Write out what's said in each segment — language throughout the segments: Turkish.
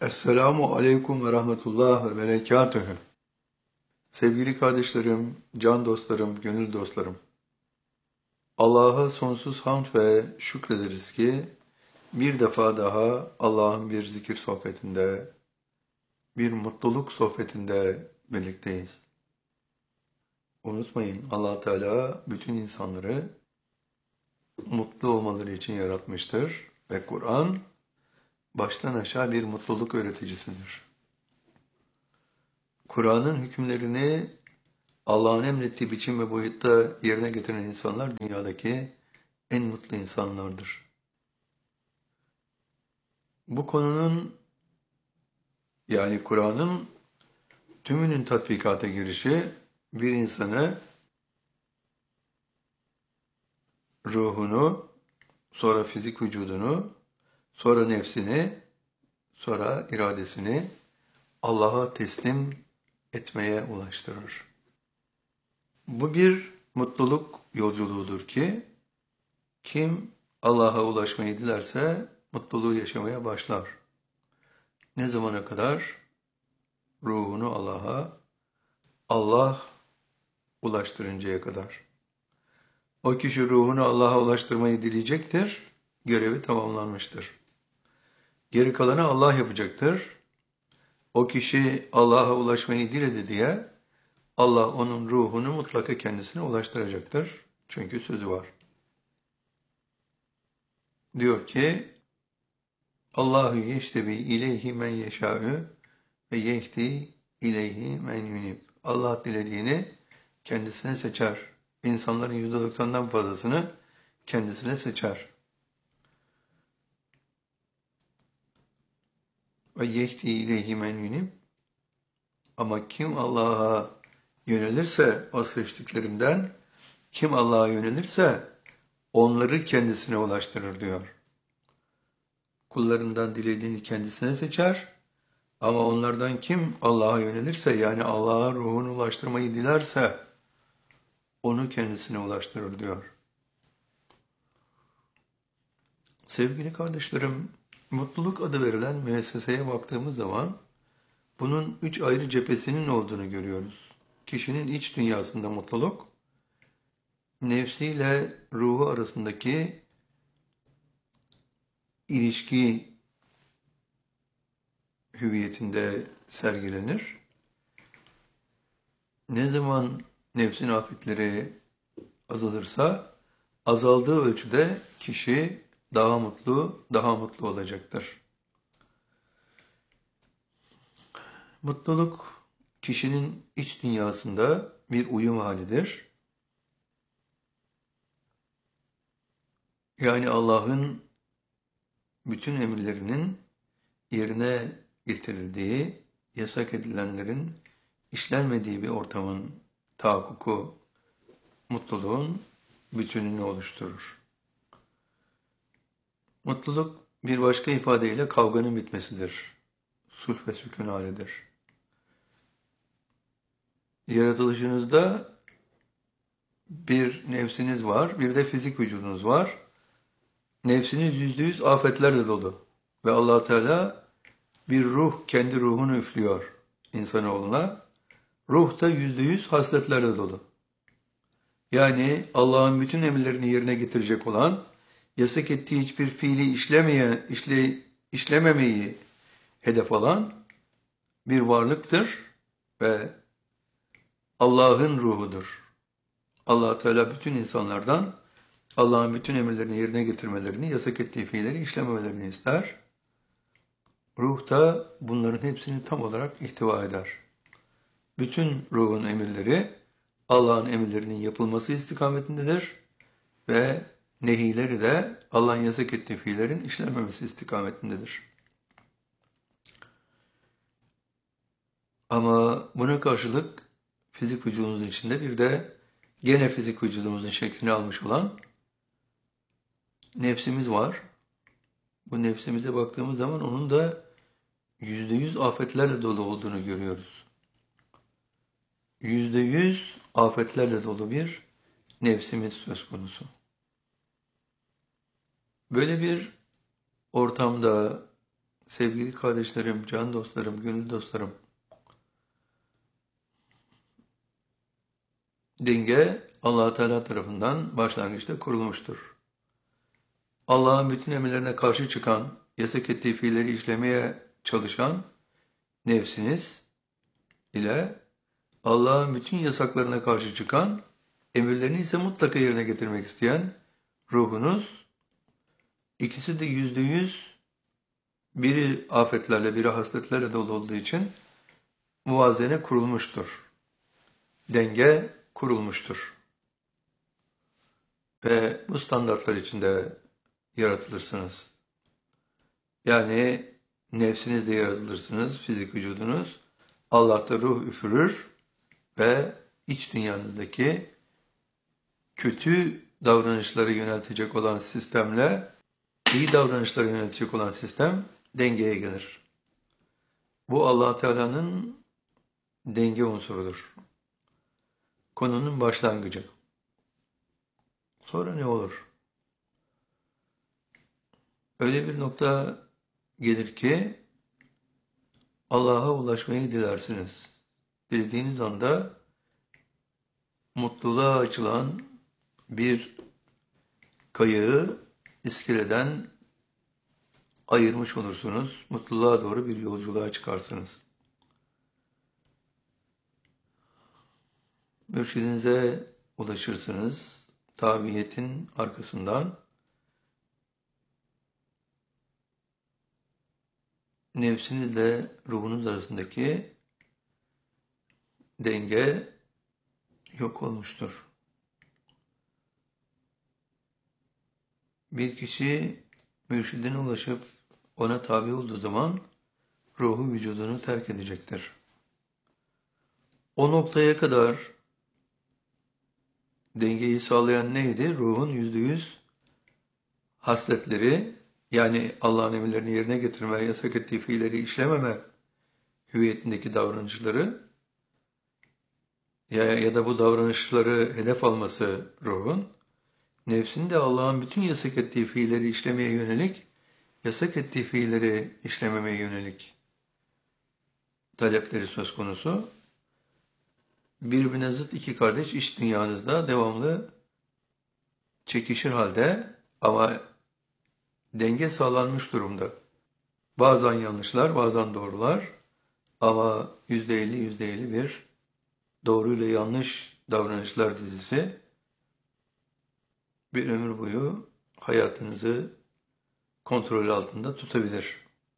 Esselamu Aleyküm ve Rahmetullah ve Berekatühü. Sevgili kardeşlerim, can dostlarım, gönül dostlarım. Allah'a sonsuz hamd ve şükrederiz ki bir defa daha Allah'ın bir zikir sohbetinde, bir mutluluk sohbetinde birlikteyiz. Unutmayın, Allah Teala bütün insanları mutlu olmaları için yaratmıştır ve Kur'an baştan aşağı bir mutluluk öğreticisidir. Kur'an'ın hükümlerini Allah'ın emrettiği biçim ve boyutta yerine getiren insanlar dünyadaki en mutlu insanlardır. Bu konunun yani Kur'an'ın tümünün tatbikata girişi bir insanı ruhunu, sonra fizik vücudunu, sonra nefsini, sonra iradesini Allah'a teslim etmeye ulaştırır. Bu bir mutluluk yolculuğudur ki kim Allah'a ulaşmayı dilerse mutluluğu yaşamaya başlar. Ne zamana kadar? Ruhunu Allah'a, Allah ulaştırıncaya kadar. O kişi ruhunu Allah'a ulaştırmayı dileyecektir, görevi tamamlanmıştır. Geri kalanı Allah yapacaktır. O kişi Allah'a ulaşmayı diledi diye Allah onun ruhunu mutlaka kendisine ulaştıracaktır. Çünkü sözü var. Diyor ki, Allahu yeştebi ileyhi men yeşâ'ü ve yehdi ileyhi men yunib. Allah dilediğini kendisine seçer. İnsanların %90'dan fazlasını kendisine seçer. Ve yehdi ileyhi men yunib. Ama kim Allah'a yönelirse o seçtiklerinden, kim Allah'a yönelirse onları kendisine ulaştırır diyor. Kullarından dilediğini kendisine seçer ama onlardan kim Allah'a yönelirse yani Allah'a ruhunu ulaştırmayı dilerse onu kendisine ulaştırır diyor. Sevgili kardeşlerim, mutluluk adı verilen müesseseye baktığımız zaman bunun 3 ayrı cephesinin olduğunu görüyoruz. Kişinin iç dünyasında mutluluk, nefsiyle ruhu arasındaki ilişki hüviyetinde sergilenir. Ne zaman nefsin afetleri azalırsa, azaldığı ölçüde kişi daha mutlu olacaktır. Mutluluk, kişinin iç dünyasında bir uyum halidir. Yani Allah'ın bütün emirlerinin yerine getirildiği, yasak edilenlerin işlenmediği bir ortamın tahakkuku, mutluluğun bütününü oluşturur. Mutluluk bir başka ifadeyle kavganın bitmesidir. Sulh ve sükun halidir. Yaratılışınızda bir nefsiniz var, bir de fizik vücudunuz var. Nefsiniz %100 afetlerle dolu. Ve Allah Teala bir ruh, kendi ruhunu üflüyor insanoğluna. Ruh da %100 hasletlerle dolu. Yani Allah'ın bütün emirlerini yerine getirecek olan, yasak ettiği hiçbir fiili işlememeyi hedef alan bir varlıktır ve Allah'ın ruhudur. Allah Teala bütün insanlardan Allah'ın bütün emirlerini yerine getirmelerini, yasak ettiği fiilleri işlememelerini ister. Ruh da bunların hepsini tam olarak ihtiva eder. Bütün ruhun emirleri Allah'ın emirlerinin yapılması istikametindedir ve nehileri de Allah'ın yasak ettiği fiillerin işlenmemesi istikametindedir. Ama buna karşılık fizik vücudumuzun içinde bir de gene fizik vücudumuzun şeklini almış olan nefsimiz var. Bu nefsimize baktığımız zaman onun da %100 afetlerle dolu olduğunu görüyoruz. %100 afetlerle dolu bir nefsimiz söz konusu. Böyle bir ortamda sevgili kardeşlerim, can dostlarım, gönül dostlarım, denge Allah Teala tarafından başlangıçta kurulmuştur. Allah'ın bütün emirlerine karşı çıkan, yasak ettiği fiilleri işlemeye çalışan nefsiniz ile Allah'ın bütün yasaklarına karşı çıkan, emirlerini ise mutlaka yerine getirmek isteyen ruhunuz, ikisi de %100 biri afetlerle, biri hasletlerle dolu olduğu için muvazene kurulmuştur. Denge kurulmuştur. Ve bu standartlar içinde yaratılırsınız. Yani nefsinizle yaratılırsınız, fizik vücudunuz. Allah da ruh üfürür ve iç dünyanızdaki kötü davranışları yöneltecek olan sistemle iyi davranışları yöneltecek olan sistem dengeye gelir. Bu Allah Teala'nın denge unsurudur. Konunun başlangıcı. Sonra ne olur? Öyle bir nokta gelir ki Allah'a ulaşmayı dilersiniz. Dilediğiniz anda mutluluğa açılan bir kayağı iskeleden ayırmış olursunuz. Mutluluğa doğru bir yolculuğa çıkarsınız. Mürşidinize ulaşırsınız. Tabiyetin arkasından nefsinizle ruhunuz arasındaki denge yok olmuştur. Bir kişi mürşidine ulaşıp ona tabi olduğu zaman ruhu vücudunu terk edecektir. O noktaya kadar dengeyi sağlayan neydi? Ruhun %100 hasletleri, yani Allah'ın emirlerini yerine getirme, yasak ettiği fiilleri işlememe hüviyetindeki davranışları ya da bu davranışları hedef alması ruhun, nefsin de Allah'ın bütün yasak ettiği fiilleri işlemeye yönelik, yasak ettiği fiilleri işlememeye yönelik talepleri söz konusu. Birbirine zıt iki kardeş iç dünyanızda devamlı çekişir halde ama denge sağlanmış durumda. Bazen yanlışlar, bazen doğrular ama %50 bir doğru ile yanlış davranışlar dizisi bir ömür boyu hayatınızı kontrol altında tutabilir.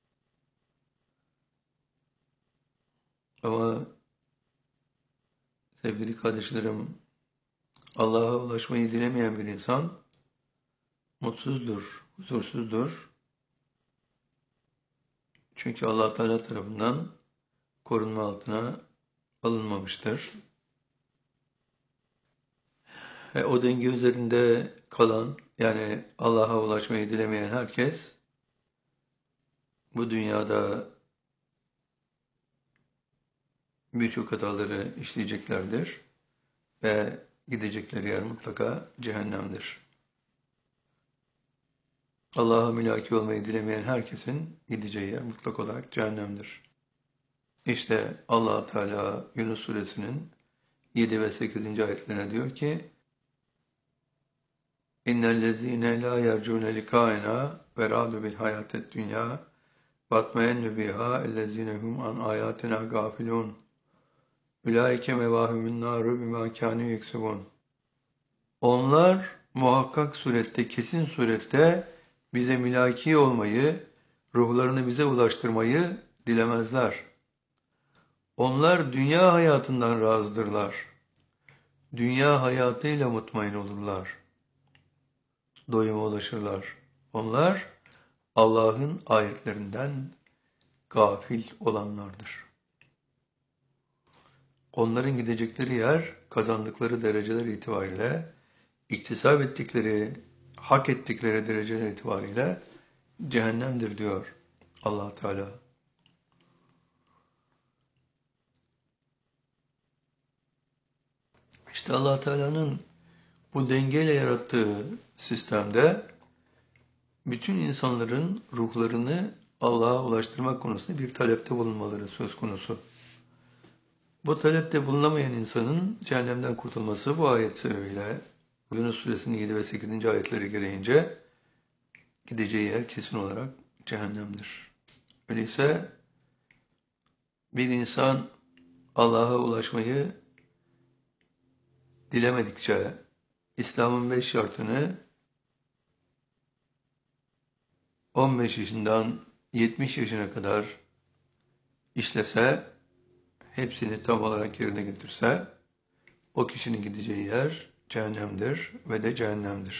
Ama sevgili kardeşlerim, Allah'a ulaşmayı dilemeyen bir insan mutsuzdur, huzursuzdur. Çünkü Allah Teala tarafından korunma altına alınmamıştır. Ve o denge üzerinde kalan, yani Allah'a ulaşmayı dilemeyen herkes bu dünyada birçok hataları işleyeceklerdir ve gidecekleri yer mutlaka cehennemdir. Allah'a mülaki olmayı dilemeyen herkesin gideceği yer mutlak olarak cehennemdir. İşte Allah Teala Yunus suresinin 7 ve 8. ayetlerine diyor ki: İnnellezîne lâ yercûne likâena ve râdu bil hayâted dünyâ batmayennu bihâ ellezîne hum an âyâtina gâfilûn. Ulaike mevâhumün nâru bimâ kânû yeksibûn. Onlar muhakkak surette, kesin surette bize mülaki olmayı, ruhlarını bize ulaştırmayı dilemezler. Onlar dünya hayatından razıdırlar. Dünya hayatıyla mutmain olurlar. Doyuma ulaşırlar. Onlar Allah'ın ayetlerinden gafil olanlardır. Onların gidecekleri yer, kazandıkları dereceler itibariyle, iktisap ettikleri, hak ettikleri dereceler itibariyle cehennemdir diyor Allah Teala. İşte Allah Teala'nın bu dengeyle yarattığı sistemde bütün insanların ruhlarını Allah'a ulaştırmak konusunda bir talepte bulunmaları söz konusu. Bu talepte bulunamayan insanın cehennemden kurtulması bu ayet sebebiyle Yunus Suresinin 7 ve 8. ayetleri gereğince gideceği yer kesin olarak cehennemdir. Öyleyse bir insan Allah'a ulaşmayı dilemedikçe İslam'ın 5 şartını 15 yaşından 70 yaşına kadar işlese, hepsini tam olarak yerine getirse, o kişinin gideceği yer cehennemdir ve de cehennemdir.